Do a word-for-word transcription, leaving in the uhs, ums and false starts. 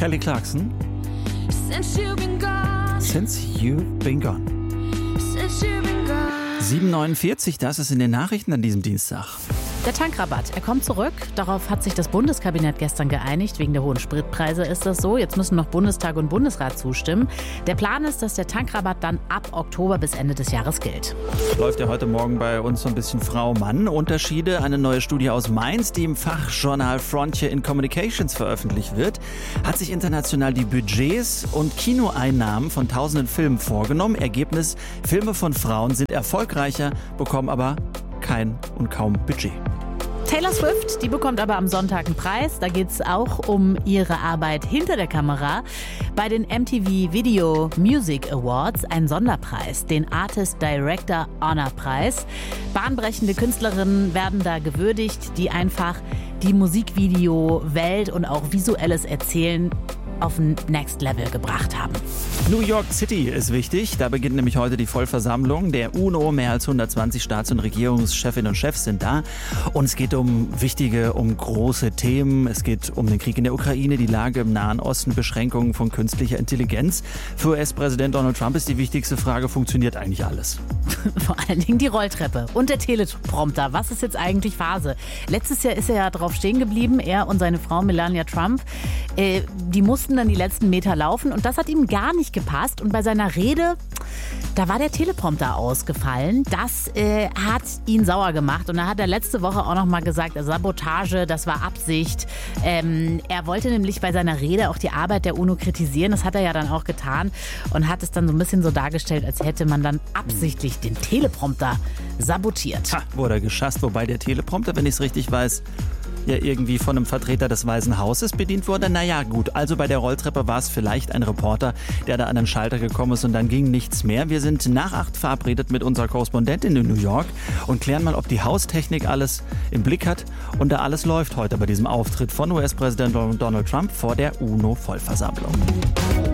Kelly Clarkson. Since you've been gone. Since you've been gone. Since you've been gone. sieben Uhr neunundvierzig, das ist in den Nachrichten an diesem Dienstag. Der Tankrabatt, er kommt zurück. Darauf hat sich das Bundeskabinett gestern geeinigt. Wegen der hohen Spritpreise ist das so. Jetzt müssen noch Bundestag und Bundesrat zustimmen. Der Plan ist, dass der Tankrabatt dann ab Oktober bis Ende des Jahres gilt. Läuft ja heute Morgen bei uns so ein bisschen Frau-Mann-Unterschiede. Eine neue Studie aus Mainz, die im Fachjournal Frontier in Communications veröffentlicht wird, hat sich international die Budgets und Kinoeinnahmen von tausenden Filmen vorgenommen. Ergebnis: Filme von Frauen sind erfolgreicher, bekommen aber kein und kaum Budget. Taylor Swift, die bekommt aber am Sonntag einen Preis. Da geht es auch um ihre Arbeit hinter der Kamera. Bei den M T V Video Music Awards ein Sonderpreis, den Artist Director Honor Preis. Bahnbrechende Künstlerinnen werden da gewürdigt, die einfach die Musikvideo-Welt und auch visuelles Erzählen auf ein Next Level gebracht haben. New York City ist wichtig. Da beginnt nämlich heute die Vollversammlung der UNO. Mehr als hundertzwanzig Staats- und Regierungschefinnen und Chefs sind da. Und es geht um wichtige, um große Themen. Es geht um den Krieg in der Ukraine, die Lage im Nahen Osten, Beschränkungen von künstlicher Intelligenz. Für U S-Präsident Donald Trump ist die wichtigste Frage: Funktioniert eigentlich alles? Vor allen Dingen die Rolltreppe und der Teleprompter. Was ist jetzt eigentlich Phase? Letztes Jahr ist er ja drauf stehen geblieben, er und seine Frau Melania Trump. Äh, die mussten dann die letzten Meter laufen und das hat ihm gar nicht gepasst. Und bei seiner Rede, da war der Teleprompter ausgefallen. Das äh, hat ihn sauer gemacht. Und da hat er letzte Woche auch noch mal gesagt, Sabotage, das war Absicht. Ähm, er wollte nämlich bei seiner Rede auch die Arbeit der UNO kritisieren. Das hat er ja dann auch getan und hat es dann so ein bisschen so dargestellt, als hätte man dann absichtlich den Teleprompter sabotiert. Ha, wurde geschasst, wobei der Teleprompter, wenn ich es richtig weiß, ja irgendwie von einem Vertreter des Weißen Hauses bedient wurde. Naja, gut, also bei der Rolltreppe war es vielleicht ein Reporter, der da an den Schalter gekommen ist und dann ging nichts mehr. Wir sind nach acht verabredet mit unserer Korrespondentin in New York und klären mal, ob die Haustechnik alles im Blick hat und da alles läuft heute bei diesem Auftritt von U S-Präsident Donald Trump vor der UNO-Vollversammlung.